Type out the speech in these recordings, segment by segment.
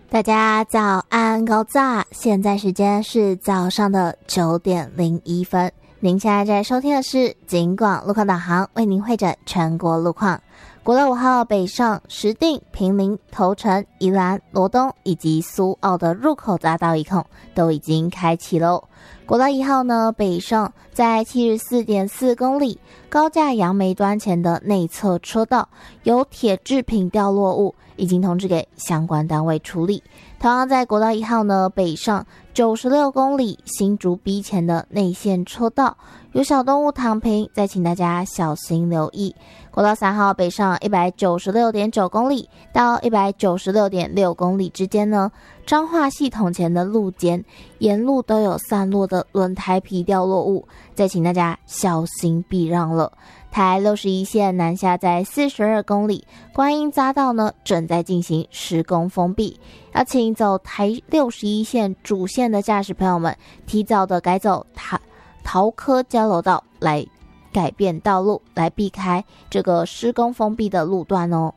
大家早安高早，现在时间是早上的9:01。您现在在收听的是警广路况导航，为您会诊全国路况。国道5号北上石碇、坪林、头城、宜兰、罗东以及苏澳的入口匝道一控都已经开启喽。国道1号呢，北上在74.4公里高架杨梅端前的内侧车道有铁制品掉落物，已经通知给相关单位处理。同样在国道1号呢，北上96公里新竹 B 前的内线车道有小动物躺平，再请大家小心留意。国道3号北上 196.9 公里到 196.6 公里之间呢，彰化系统前的路肩沿路都有散落的轮胎皮掉落物，再请大家小心避让了。台61线南下在42公里观音匝道呢，正在进行施工封闭，要请走台61线主线的驾驶朋友们提早的改走桃科交流道来改变道路，来避开这个施工封闭的路段哦。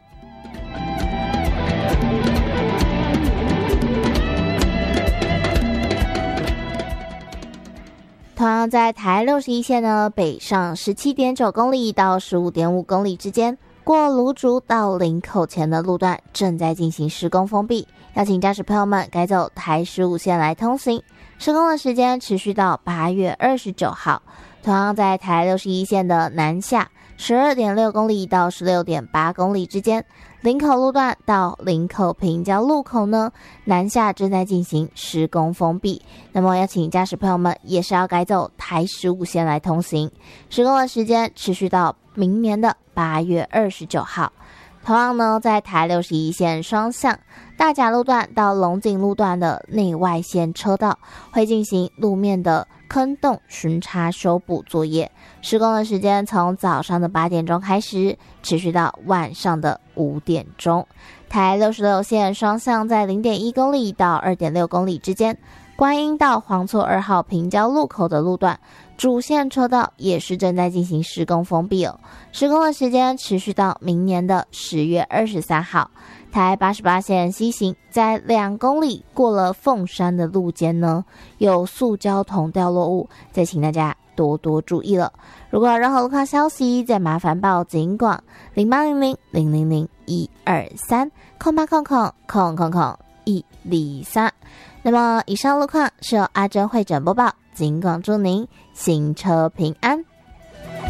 同样在台61线呢，北上 17.9 公里到 15.5 公里之间，过芦竹到林口前的路段正在进行施工封闭，要请驾驶朋友们改走台15线来通行。施工的时间持续到8月29号。同样在台61线的南下 12.6 公里到 16.8 公里之间，林口路段到林口平交路口呢，南下正在进行施工封闭，那么要请驾驶朋友们也是要改走台15线来通行。施工的时间持续到明年的8月29号。同样呢，在台61线双向大甲路段到龙井路段的内外线车道会进行路面的坑洞巡查修补作业，施工的时间从早上的8点钟开始，持续到晚上的5点钟。台66线双向在 0.1 公里到 2.6 公里之间，观音到黄厝2号平交路口的路段主线车道也是正在进行施工封闭哦，施工的时间持续到明年的10月23号。台88线西行在2公里过了凤山的路肩呢，有塑胶桶掉落物，再请大家多多注意了。如果有任何路况消息，再麻烦报警广08000001230800000123。那么以上路况是由阿珍会诊播报，警广祝您行车平安。